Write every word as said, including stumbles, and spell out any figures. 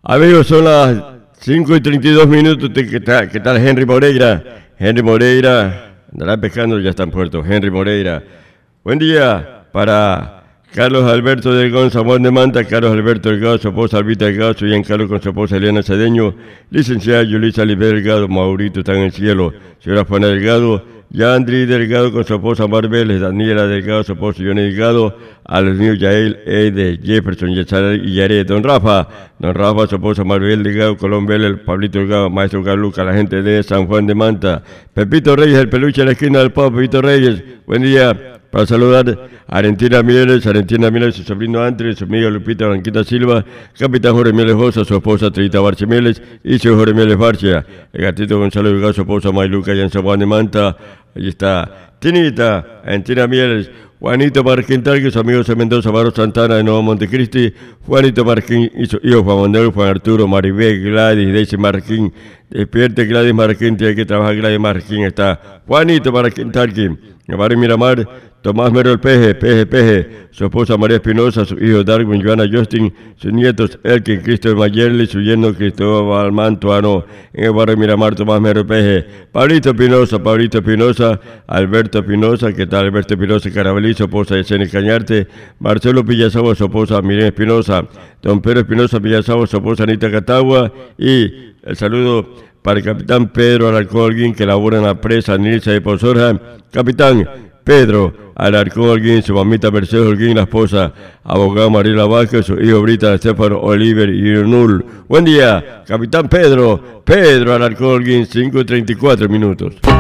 Amigos, son las cinco y treinta y dos minutos. ¿Qué tal, qué tal Henry Moreira? Henry Moreira, andará pescando, ya está en puerto. Henry Moreira. Buen día para Carlos Alberto Delgado, San Juan de Manta, Carlos Alberto Delgado, su esposa Albita Delgado, su Giancarlo con su esposa Eliana Cedeño, licenciada Yulisa Oliver Delgado, Maurito está en el cielo, señora Juana Delgado, Yandri Delgado con su esposa Marbeles, Daniela Delgado, su esposo Johnny Delgado, a los niños Yael, Ede, Jefferson, Yesara y Yaret, don Rafa, don Rafa, su esposa Maribel Delgado, Colón Vélez, Pablito Delgado, Maestro Carluca, la gente de San Juan de Manta, Pepito Reyes, el peluche en la esquina del pop, Pepito Reyes, buen día. Para saludar a Arentina Mieles, Arentina Mieles, su sobrino Andrés, su amiga Lupita Blanquita Silva, Capitán Jorge Mieles Bosa, su esposa Trita Barche Mieles y su Jorge Mieles Barcha, el gatito Gonzalo Delgado, su esposa Mayluca y en San Juan de Manta, allí está Tinita, Arentina Mieles, Juanito Marquín Targue, su amigo de Mendoza, Barro Santana de Nuevo Montecristi, Juanito Marquín y su hijo Juan Manuel, Juan Arturo, Maribel, Gladys, Daisy Marquín, despierte Gladys Marquín, tiene que trabajar Gladys Marquín, está Juanito Marquín Targue, Navarro Miramar, Tomás Merol Peje, Peje, Peje, su esposa María Espinosa, su hijo Darwin, Joana Justin, sus nietos Elkin, Cristóbal Mayerli, su yerno Cristóbal Mantuano, en el barrio Miramar, Tomás Merol Peje, Pablito Espinosa, Pablito Espinosa, Alberto Espinosa, ¿qué tal Alberto Espinosa, Carabelí, su esposa Yesenia Cañarte, Marcelo Pillazabo, su esposa Miriam Espinosa, don Pedro Espinosa Pillazabo, su esposa Anita Catagua, y el saludo para el capitán Pedro Alarcón Holguín, que labora en la presa Nilsa de Pozorja, capitán Pedro Alarcón Holguín, su mamita Mercedes Holguín, la esposa abogada Mariela Vázquez, su hijo Brita Estefano Oliver y Nul. Buen día, capitán Pedro, Pedro Alarcón Holguín, cinco y treinta y cuatro minutos.